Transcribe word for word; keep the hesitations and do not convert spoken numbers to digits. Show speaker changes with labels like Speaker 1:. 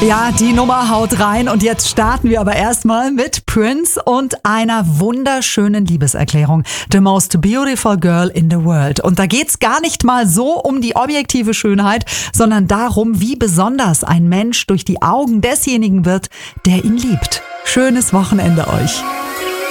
Speaker 1: Ja, die Nummer haut rein und jetzt starten wir aber erstmal mit Prince und einer wunderschönen Liebeserklärung. The most beautiful girl in the world. Und da geht's gar nicht mal so um die objektive Schönheit, sondern darum, wie besonders ein Mensch durch die Augen desjenigen wird, der ihn liebt. Schönes Wochenende euch.